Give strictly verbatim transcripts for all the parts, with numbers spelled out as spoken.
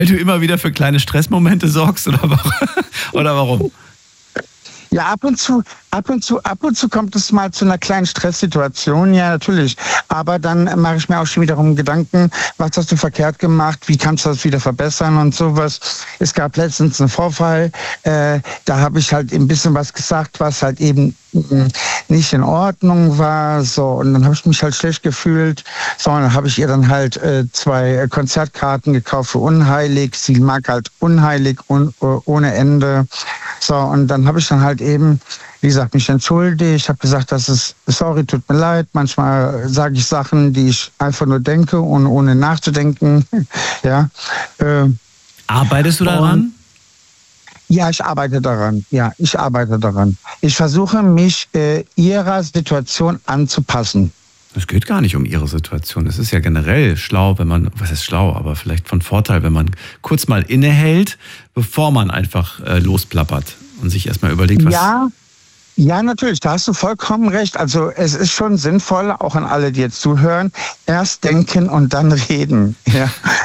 Weil du immer wieder für kleine Stressmomente sorgst oder warum? Oder warum? Ja, ab und zu, ab und zu, ab und zu kommt es mal zu einer kleinen Stresssituation, ja, natürlich. Aber dann mache ich mir auch schon wiederum Gedanken, was hast du verkehrt gemacht, wie kannst du das wieder verbessern und sowas. Es gab letztens einen Vorfall, äh, da habe ich halt ein bisschen was gesagt, was halt eben mh, nicht in Ordnung war, so, und dann habe ich mich halt schlecht gefühlt, so, und dann habe ich ihr dann halt äh, zwei Konzertkarten gekauft für Unheilig, sie mag halt Unheilig un, uh, ohne Ende, so, und dann habe ich dann halt eben, wie gesagt, mich entschuldigt. Ich habe gesagt, dass es, sorry, tut mir leid. Manchmal sage ich Sachen, die ich einfach nur denke und ohne nachzudenken. Ja. Äh, Arbeitest du daran? Ja, ich arbeite daran. Ja, ich arbeite daran. Ich versuche, mich äh, ihrer Situation anzupassen. Es geht gar nicht um ihre Situation. Es ist ja generell schlau, wenn man, was ist schlau, aber vielleicht von Vorteil, wenn man kurz mal innehält, bevor man einfach äh, losplappert und sich erstmal überlegt, was... Ja, ja, natürlich, da hast du vollkommen recht. Also es ist schon sinnvoll, auch an alle, die jetzt zuhören, erst denken und dann reden. Ja.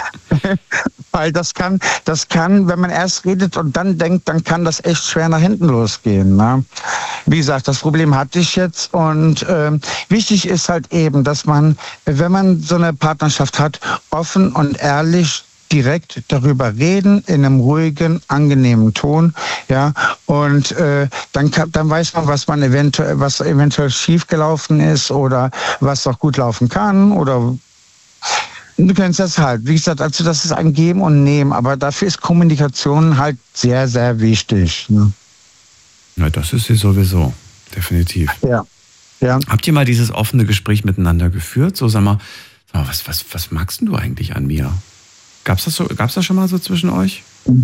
Weil das kann, das kann, wenn man erst redet und dann denkt, dann kann das echt schwer nach hinten losgehen. Ne? Wie gesagt, das Problem hatte ich jetzt und ähm, wichtig ist halt eben, dass man, wenn man so eine Partnerschaft hat, offen und ehrlich direkt darüber reden, in einem ruhigen, angenehmen Ton, ja, und äh, dann kann, dann weiß man, was man eventuell, was eventuell schiefgelaufen ist oder was auch gut laufen kann oder du kennst das halt. Wie gesagt, also das ist ein Geben und Nehmen, aber dafür ist Kommunikation halt sehr, sehr wichtig. Ne? Na, das ist sie sowieso, definitiv. Ja. Ja. Habt ihr mal dieses offene Gespräch miteinander geführt? So, sag mal, sag mal was, was, was magst denn du eigentlich an mir? Gab's das so, gab's das schon mal so zwischen euch?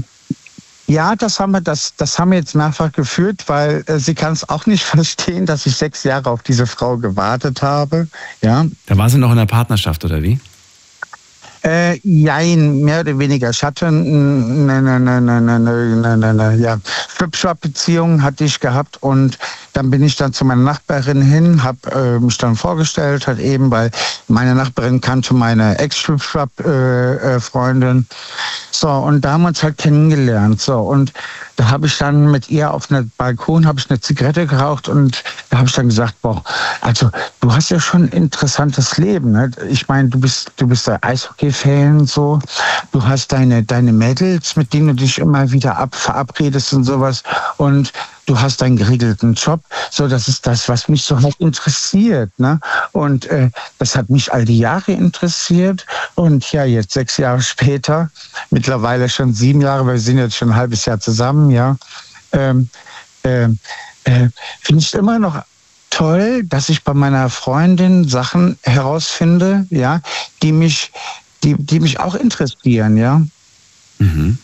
Ja, das haben wir, das, das haben wir jetzt mehrfach geführt, weil äh, sie kann es auch nicht verstehen, dass ich sechs Jahre auf diese Frau gewartet habe. Ja. Da war sie noch in der Partnerschaft, oder wie? Äh, jein, mehr oder weniger. Ich hatte eine, eine, eine, eine, eine, eine, eine ja, Strip-Shop-Beziehung hatte ich gehabt und dann bin ich dann zu meiner Nachbarin hin, habe äh, mich dann vorgestellt, halt eben, weil meine Nachbarin kannte meine Ex-Strip-Shop-Freundin. Äh, so, und da haben wir uns halt kennengelernt. So, und da habe ich dann mit ihr auf einem Balkon habe ich eine Zigarette geraucht und da habe ich dann gesagt, boah, also du hast ja schon ein interessantes Leben. Ne? Ich meine, du bist du bist der Eishockey-Fan so, du hast deine deine Mädels, mit denen du dich immer wieder ab, verabredest und sowas und du hast einen geregelten Job, so das ist das, was mich so halt interessiert, ne? Und äh, das hat mich all die Jahre interessiert und ja, jetzt sechs Jahre später, mittlerweile schon sieben Jahre, weil wir sind jetzt schon ein halbes Jahr zusammen, ja, ähm, äh, äh, finde ich immer noch toll, dass ich bei meiner Freundin Sachen herausfinde, ja, die mich, die, die mich auch interessieren, ja. Mhm.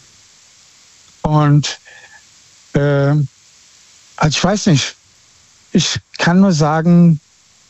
Und äh, also ich weiß nicht, ich kann nur sagen,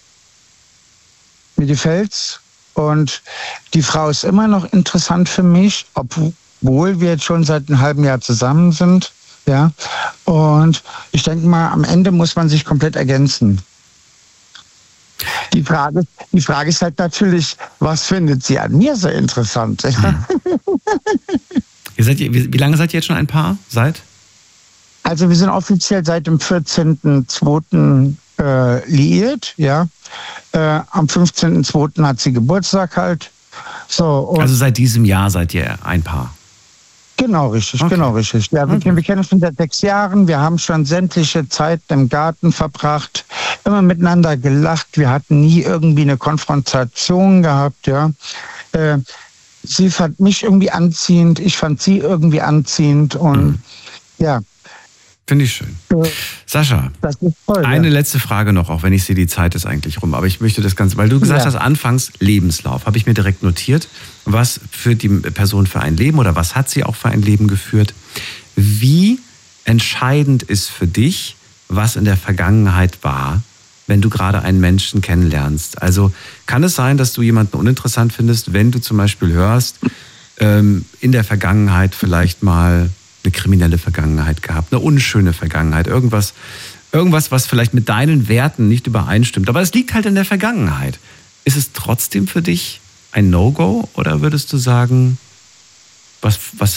mir gefällt's und die Frau ist immer noch interessant für mich, obwohl wir jetzt schon seit einem halben Jahr zusammen sind, ja. Und ich denke mal, am Ende muss man sich komplett ergänzen. Die Frage, die Frage ist halt natürlich, was findet sie an mir so interessant? Hm. Ihr seid, wie, wie lange seid ihr jetzt schon ein Paar? Seit? Also wir sind offiziell seit dem vierzehnten zweiten Äh, liiert, ja. Äh, am fünfzehnten zweiten hat sie Geburtstag halt. So, und also seit diesem Jahr seid ihr ein Paar? Genau, richtig, okay. genau, richtig. Ja, wir, okay. wir kennen uns schon seit sechs Jahren. Wir haben schon sämtliche Zeit im Garten verbracht, immer miteinander gelacht. Wir hatten nie irgendwie eine Konfrontation gehabt, ja. Äh, sie fand mich irgendwie anziehend, ich fand sie irgendwie anziehend und mhm. ja. Finde ich schön. Sascha, das ist toll, eine ja. letzte Frage noch, auch wenn ich sehe, die Zeit ist eigentlich rum. Aber ich möchte das Ganze, weil du gesagt ja. hast, anfangs Lebenslauf, habe ich mir direkt notiert. Was führt die Person für ein Leben oder was hat sie auch für ein Leben geführt? Wie entscheidend ist für dich, was in der Vergangenheit war, wenn du gerade einen Menschen kennenlernst? Also kann es sein, dass du jemanden uninteressant findest, wenn du zum Beispiel hörst, ähm, in der Vergangenheit vielleicht mal eine kriminelle Vergangenheit gehabt, eine unschöne Vergangenheit, irgendwas, irgendwas, was vielleicht mit deinen Werten nicht übereinstimmt. Aber es liegt halt in der Vergangenheit. Ist es trotzdem für dich ein No-Go oder würdest du sagen, Was, was